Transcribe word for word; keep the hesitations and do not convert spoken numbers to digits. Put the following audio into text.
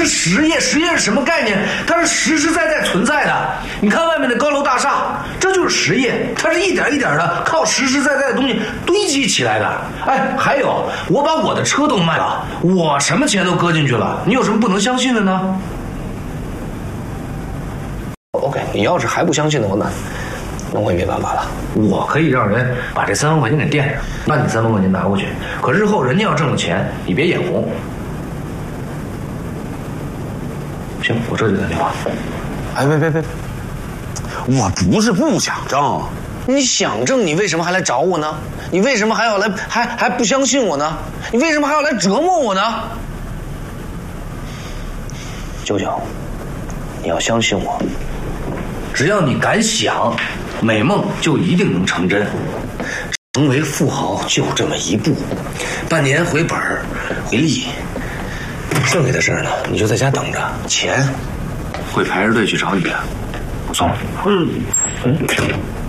实业，实业是什么概念？它是实实在在存在的。你看外面的高楼大厦，这就是实业，它是一点一点的靠实实在在的东西堆积起来的。哎，还有，我把我的车都卖了，我什么钱都搁进去了，你有什么不能相信的呢 ？OK， 你要是还不相信的话，那那我也没办法了。我可以让人把这三万块钱给垫上，把你三万块钱拿过去。可日后人家要挣了钱，你别眼红。行，我这就打电话。 哎，别别别，我不是不想挣， 你想挣，你为什么还来找我呢？你为什么还要来，还还不相信我呢？你为什么还要来折磨我呢？九九，你要相信我，只要你敢想，美梦就一定能成真。成为富豪就这么一步，半年回本回利。剩下的事呢，你就在家等着，钱会排着队去找你的。我送了。嗯嗯。